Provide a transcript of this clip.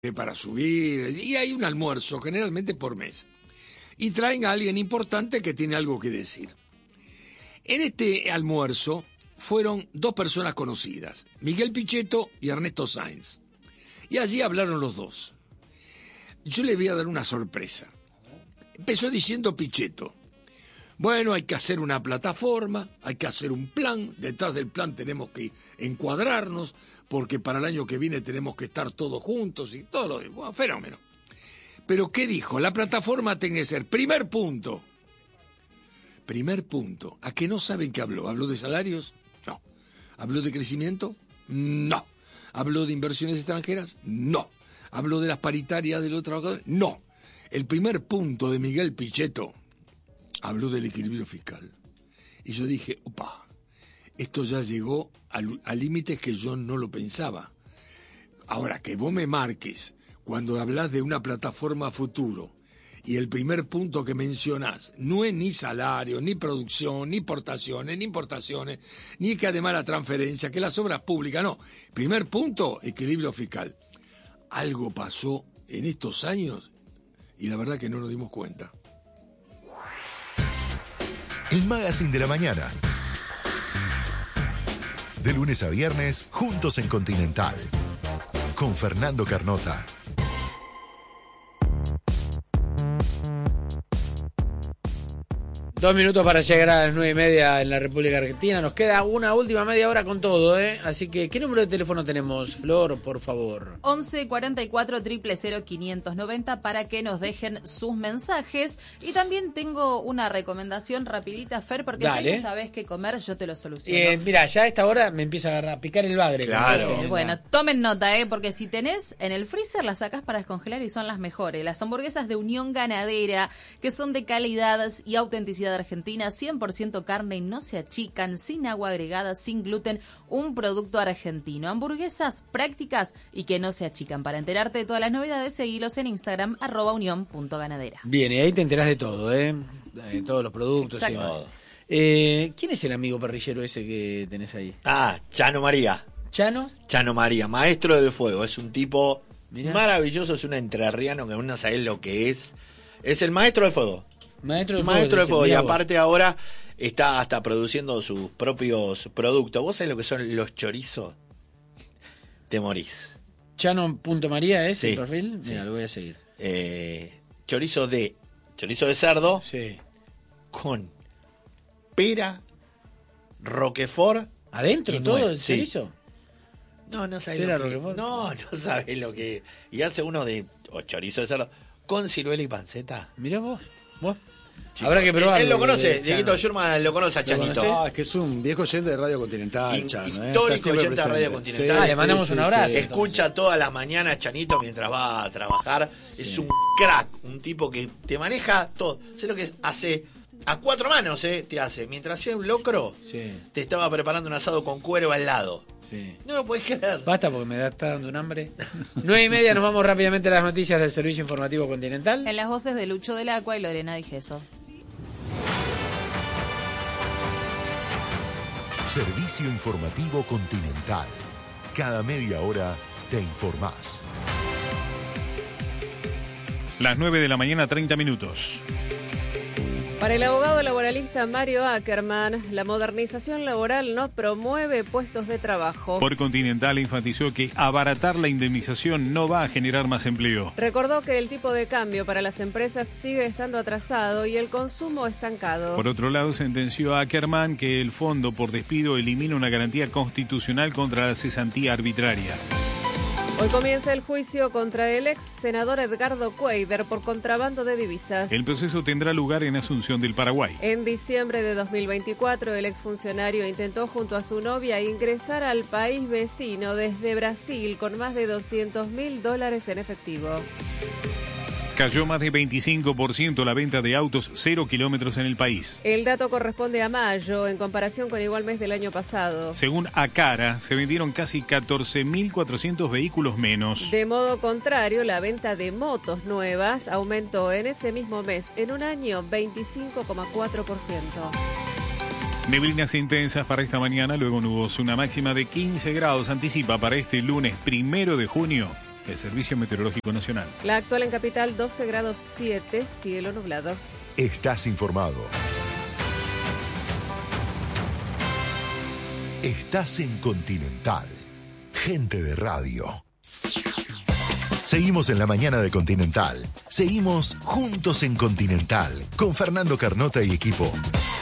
para subir, y hay un almuerzo generalmente por mes. Y traen a alguien importante que tiene algo que decir. En este almuerzo fueron dos personas conocidas, Miguel Pichetto y Ernesto Sáenz. Y allí hablaron los dos. Yo le voy a dar una sorpresa. Empezó diciendo Pichetto: bueno, hay que hacer una plataforma, hay que hacer un plan, detrás del plan tenemos que encuadrarnos, porque para el año que viene tenemos que estar todos juntos y todo lo demás, bueno, fenómeno. Pero ¿qué dijo? La plataforma tiene que ser, primer punto, ¿a que no saben qué habló? ¿Habló de salarios? No. ¿Habló de crecimiento? No. ¿Habló de inversiones extranjeras? No. ¿Habló de las paritarias de los trabajadores? No. El primer punto de Miguel Pichetto habló del equilibrio fiscal. Y yo dije, opa, esto ya llegó a límites que yo no lo pensaba. Ahora, que vos me marques, cuando hablas de una plataforma a futuro, y el primer punto que mencionás no es ni salario, ni producción, ni exportaciones, ni importaciones, ni que además la transferencia, que las obras públicas, no. Primer punto, equilibrio fiscal. Algo pasó en estos años y la verdad que no nos dimos cuenta. El Magazine de la Mañana. De lunes a viernes, juntos en Continental. Con Fernando Carnota. Dos minutos para llegar a las 9:30 en la República Argentina. Nos queda una última media hora con todo, ¿eh? Así que, ¿qué número de teléfono tenemos, Flor, por favor? 11 44 000 590 para que nos dejen sus mensajes. Y también tengo una recomendación rapidita, Fer, porque si no sabés qué comer, yo te lo soluciono. Mira, ya a esta hora me empieza a picar el bagre. Claro. Bueno, tomen nota, porque si tenés en el freezer, las sacás para descongelar y son las mejores. Las hamburguesas de Unión Ganadera, que son de calidad y autenticidad argentina, 100% carne y no se achican, sin agua agregada, sin gluten, un producto argentino. Hamburguesas prácticas y que no se achican. Para enterarte de todas las novedades, seguilos en Instagram, @unión.ganadera. Bien, y ahí te enterás de todo, de todos los productos y demás. ¿Quién es el amigo parrillero ese que tenés ahí? Chano María. ¿Chano? Chano María, maestro del fuego. Es un tipo maravilloso, es un entrerriano que uno no sabe lo que es. Es el maestro del fuego. Maestro de fuego. Y aparte ahora está hasta produciendo sus propios productos. ¿Vos sabés lo que son los chorizos? Te morís. Chano.María es el Sí, perfil. sí. Mira, lo voy a seguir. Chorizo de cerdo con pera, roquefort. ¿Adentro y todo nuez. el chorizo? No sabés ¿Pera, lo que roquefort? No sabés lo que. Y hace uno de chorizo de cerdo con ciruela y panceta. Mirá vos. Chico, habrá que probarlo. Él lo conoce, Chano. Dieguito Schurman lo conoce a Chanito. No, es que es un viejo oyente de Radio Continental, Chano. Histórico Está siempre oyente de Radio presente. Continental. Le mandamos un abrazo. Escucha todas las mañanas Chanito mientras va a trabajar. Es un crack, un tipo que te maneja todo. Sé lo que hace a cuatro manos, te hace. Mientras hacía un locro, te estaba preparando un asado con cuero al lado. Sí. No lo podés creer. Basta porque está dando un hambre. 9:30, nos vamos rápidamente a las noticias del Servicio Informativo Continental. En las voces de Lucho del Acua y Lorena Di Gesso. Servicio Informativo Continental. Cada media hora te informás. Las 9:00 a.m, 30. Para el abogado laboralista Mario Ackerman, la modernización laboral no promueve puestos de trabajo. Por Continental enfatizó que abaratar la indemnización no va a generar más empleo. Recordó que el tipo de cambio para las empresas sigue estando atrasado y el consumo estancado. Por otro lado, sentenció a Ackerman que el fondo por despido elimina una garantía constitucional contra la cesantía arbitraria. Hoy comienza el juicio contra el ex senador Edgardo Cuéllar por contrabando de divisas. El proceso tendrá lugar en Asunción del Paraguay. En diciembre de 2024, el exfuncionario intentó junto a su novia ingresar al país vecino desde Brasil con más de $200.000 en efectivo. Cayó más de 25% la venta de autos 0 kilómetros en el país. El dato corresponde a mayo, en comparación con igual mes del año pasado. Según Acara, se vendieron casi 14.400 vehículos menos. De modo contrario, la venta de motos nuevas aumentó en ese mismo mes, en un año, 25,4%. Neblinas intensas para esta mañana, luego nubos, una máxima de 15 grados. Anticipa para este lunes 1 de junio El Servicio Meteorológico Nacional. La actual en Capital 12 grados 7, cielo nublado. Estás informado. Estás en Continental. Gente de radio. Seguimos en la mañana de Continental. Seguimos juntos en Continental con Fernando Carnota y equipo.